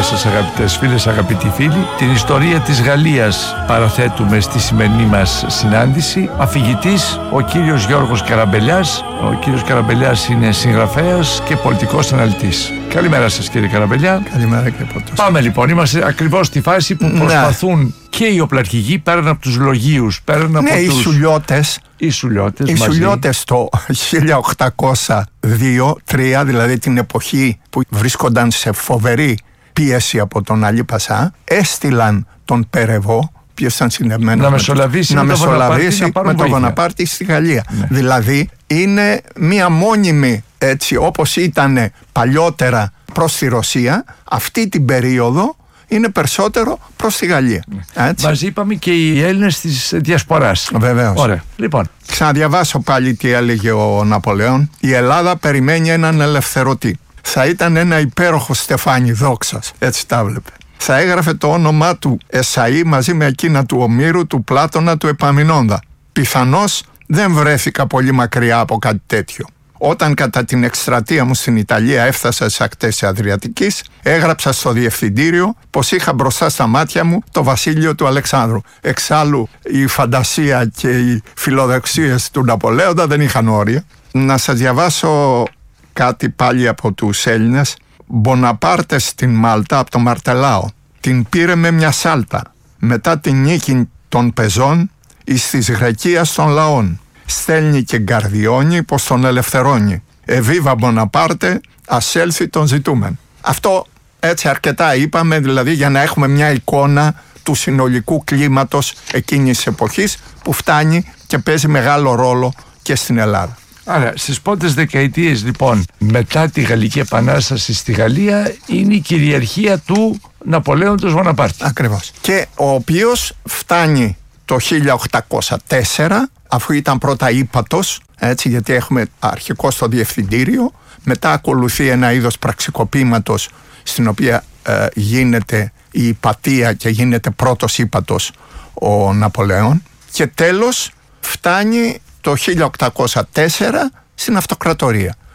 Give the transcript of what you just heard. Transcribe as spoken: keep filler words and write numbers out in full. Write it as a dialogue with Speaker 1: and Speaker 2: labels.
Speaker 1: Καλημέρα σας αγαπητές φίλες, αγαπητοί φίλοι. Την ιστορία της Γαλλίας παραθέτουμε στη σημερινή μας συνάντηση. Αφηγητής ο κύριος Γιώργος Καραμπελιάς. Ο κύριος Καραμπελιάς είναι συγγραφέας και πολιτικός αναλυτής. Καλημέρα σας κύριε Καραμπελιά.
Speaker 2: Καλημέρα και από το.
Speaker 1: Πάμε λοιπόν, είμαστε ακριβώς στη φάση που προσπαθούν και οι οπλαρχηγοί πέραν από τους λογίους, πέραν από
Speaker 2: ναι,
Speaker 1: τους...
Speaker 2: οι Σουλιώτες.
Speaker 1: Οι Σουλιώτες,
Speaker 2: οι Σουλιώτες το χίλια οκτακόσια δύο τρία, δηλαδή την εποχή που βρίσκονταν σε φοβερή πίεση από τον Αλή Πασά, έστειλαν τον Περεβό, ποιος ήταν συνδεμένος
Speaker 1: να μεσολαβήσει
Speaker 2: με,
Speaker 1: με,
Speaker 2: το
Speaker 1: το
Speaker 2: μεσολαβήσει με τον Βοναπάρτη στη Γαλλία. Ναι. Δηλαδή είναι μία μόνιμη, έτσι όπως ήταν παλιότερα προς τη Ρωσία, αυτή την περίοδο είναι περισσότερο προς τη Γαλλία. Έτσι.
Speaker 1: Μας είπαμε και οι Έλληνες της διασποράς.
Speaker 2: Βεβαίως.
Speaker 1: Ωραία. Λοιπόν.
Speaker 2: Ξαναδιαβάσω πάλι τι έλεγε ο Ναπολέον. Η Ελλάδα περιμένει έναν ελευθερωτή. Θα ήταν ένα υπέροχο στεφάνι δόξας. Έτσι τα βλέπε. Θα έγραφε το όνομά του Εσαΐ μαζί με εκείνα του Ομήρου, του Πλάτωνα, του Επαμεινώντα. Πιθανώς δεν βρέθηκα πολύ μακριά από κάτι τέτοιο. Όταν κατά την εκστρατεία μου στην Ιταλία έφτασα στις ακτές της Αδριατικής, έγραψα στο διευθυντήριο πως είχα μπροστά στα μάτια μου το βασίλειο του Αλεξάνδρου. Εξάλλου η φαντασία και οι φιλοδοξίες του Ναπολέοντα δεν είχαν όρια. Να σας διαβάσω κάτι πάλι από τους Έλληνες. Μποναπάρτε στην Μάλτα από το Μαρτελάο. Την πήρε με μια σάλτα. Μετά την νίκη των πεζών εις της Γρεκίας των λαών. Στέλνει και γκαρδιώνει πως τον ελευθερώνει. Εβίβα Μποναπάρτε, ας έλθει τον ζητούμεν. Αυτό έτσι αρκετά είπαμε, δηλαδή για να έχουμε μια εικόνα του συνολικού κλίματος εκείνης της εποχής που φτάνει και παίζει μεγάλο ρόλο και στην Ελλάδα.
Speaker 1: Άρα στις πρώτες δεκαετίες λοιπόν μετά τη Γαλλική Επανάσταση στη Γαλλία είναι η κυριαρχία του Ναπολέοντος Βοναπάρτη.
Speaker 2: Ακριβώς. Και ο οποίος φτάνει το χίλια οκτακόσια τέσσερα, αφού ήταν πρώτα ύπατος, έτσι, γιατί έχουμε αρχικό στο διευθυντήριο, μετά ακολουθεί ένα είδος πραξικοπήματος στην οποία ε, γίνεται η υπατεία και γίνεται πρώτος ύπατος ο Ναπολέον, και τέλος φτάνει το χίλια οκτακόσια τέσσερα στην αυτοκρατορία.